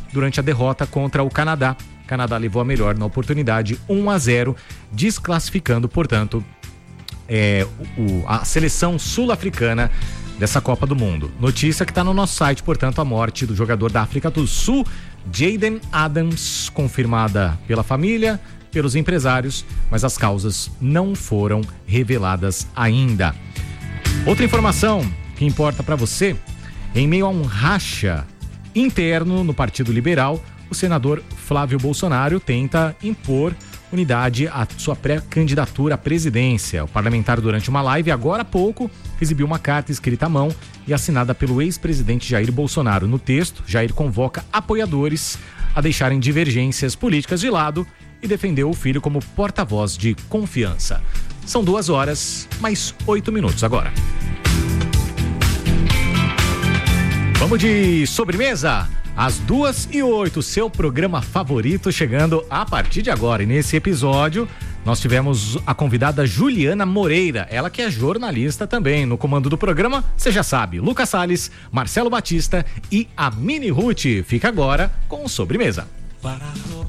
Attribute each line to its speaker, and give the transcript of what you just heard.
Speaker 1: durante a derrota contra o Canadá. O Canadá levou a melhor na oportunidade, 1-0, desclassificando, portanto, a seleção sul-africana dessa Copa do Mundo. Notícia que está no nosso site, portanto, a morte do jogador da África do Sul, Jaden Adams, confirmada pela família, pelos empresários, mas as causas não foram reveladas ainda. Outra informação que importa para você, em meio a um racha interno no Partido Liberal, o senador Flávio Bolsonaro tenta impor unidade à sua pré-candidatura à presidência. O parlamentar, durante uma live, agora há pouco, exibiu uma carta escrita à mão e assinada pelo ex-presidente Jair Bolsonaro. No texto, Jair convoca apoiadores a deixarem divergências políticas de lado e defendeu o filho como porta-voz de confiança. São 2h, mais 8 minutos agora. Vamos de sobremesa? Às 2h08, seu programa favorito chegando a partir de agora. E nesse episódio, nós tivemos a convidada Juliana Moreira, ela que é jornalista também. No comando do programa, você já sabe, Lucas Salles, Marcelo Batista e a Mini Ruth. Fica agora com sobremesa.